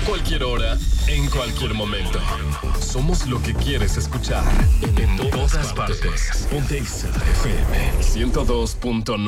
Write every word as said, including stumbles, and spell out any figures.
cualquier hora, en cualquier momento. Somos lo que quieres escuchar. En, en todas partes. Ponte Exa F M ciento dos punto nueve.